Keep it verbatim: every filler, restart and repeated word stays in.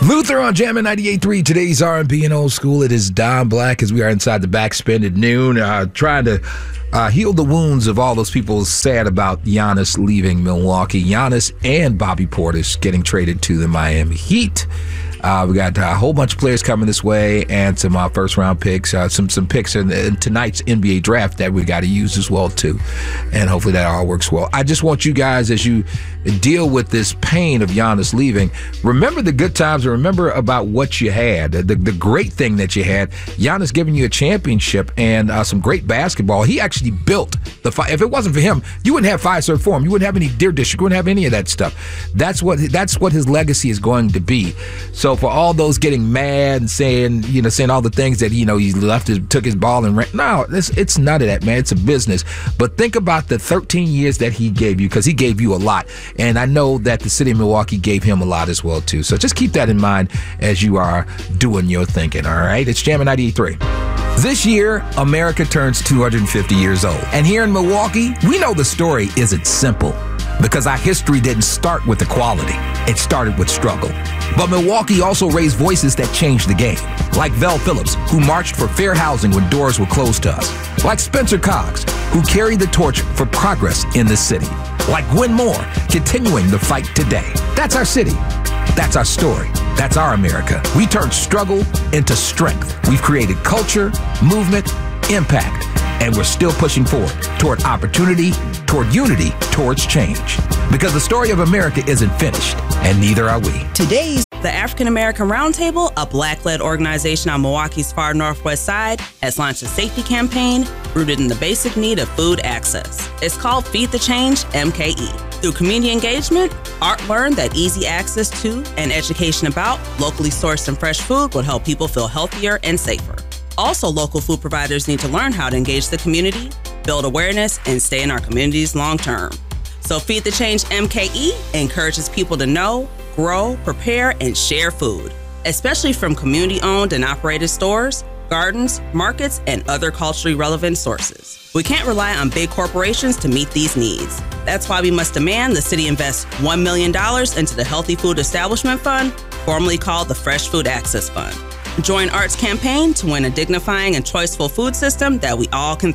Luther on Jammin' ninety-eight point three. Today's R and B and old school. It is Don Black as we are inside the backspin at noon, uh, trying to uh, heal the wounds of all those people sad about Giannis leaving Milwaukee. Giannis and Bobby Portis getting traded to the Miami Heat. Uh, we got a whole bunch of players coming this way and some uh, first-round picks, uh, some some picks in, in tonight's N B A draft that we got to use as well, too. And hopefully that all works well. I just want you guys, as you deal with this pain of Giannis leaving, remember the good times and remember about what you had, the, the great thing that you had. Giannis giving you a championship and uh, some great basketball. He actually built the five. If it wasn't for him, you wouldn't have Fiserv Forum. You wouldn't have any Deer District. You wouldn't have any of that stuff. That's what that's what his legacy is going to be. So for all those getting mad and saying, you know, saying all the things that, you know, he left his, took his ball and ran. No, it's, it's none of that, man. It's a business. But think about the thirteen years that he gave you, because he gave you a lot. And I know that the city of Milwaukee gave him a lot as well, too. So just keep that in mind as you are doing your thinking, all right? It's Jammin' ninety-eight point three. This year, America turns two hundred fifty years old. And here in Milwaukee, we know the story isn't simple, because our history didn't start with equality. It started with struggle. But Milwaukee also raised voices that changed the game, like Vel Phillips, who marched for fair housing when doors were closed to us, like Spencer Cox, who carried the torch for progress in the city, like Gwen Moore, continuing the fight today. That's our city. That's our story. That's our America. We turned struggle into strength. We've created culture, movement, impact, and we're still pushing forward toward opportunity, toward unity, towards change. Because the story of America isn't finished, and neither are we. Today's The African American Roundtable, a Black-led organization on Milwaukee's far northwest side, has launched a safety campaign rooted in the basic need of food access. It's called Feed the Change M K E. Through community engagement, Art learned that easy access to and education about locally sourced and fresh food will help people feel healthier and safer. Also, local food providers need to learn how to engage the community, build awareness, and stay in our communities long term. So Feed the Change M K E encourages people to know, grow, prepare, and share food, especially from community-owned and operated stores, gardens, markets, and other culturally relevant sources. We can't rely on big corporations to meet these needs. That's why we must demand the city invest one million dollars into the Healthy Food Establishment Fund, formerly called the Fresh Food Access Fund. Join Art's campaign to win a dignifying and choiceful food system that we all can